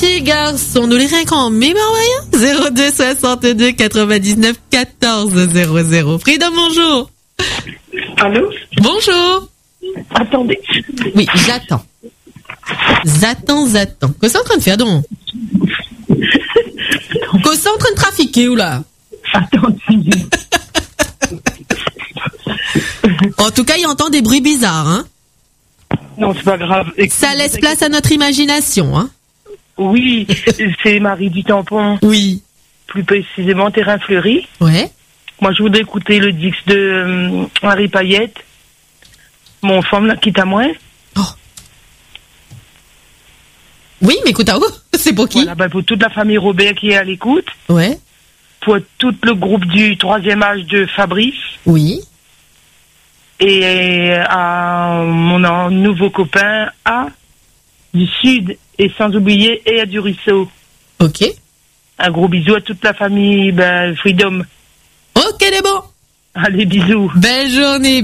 petits garçons, nous les rien qu'en mémoire, 02 62 99 14 00. Freedom, bonjour. Allô? Bonjour. Attendez. Oui, j'attends. J'attends. Qu'est-ce que c'est en train de faire, donc? Qu'est-ce que c'est en train de trafiquer, ou là? Attendez. En tout cas, il entend des bruits bizarres, hein? Non, c'est pas grave. Ça laisse place à notre imagination, hein? Oui, c'est Marie du Tampon. Oui. Plus précisément, Terrain Fleuri. Ouais. Moi, je voudrais écouter le disque de Henri Payette. Mon femme, là, quitte à moi. Oh. Oui, mais écoute, c'est pour qui? Voilà, ben, pour toute la famille Robert qui est à l'écoute. Ouais. Pour tout le groupe du 3e âge de Fabrice. Oui. Et à mon nouveau copain A du Sud. Et sans oublier et à du Ruisseau. Ok. Un gros bisou à toute la famille Freedom. Ok, les bons. Allez, bisous. Belle journée.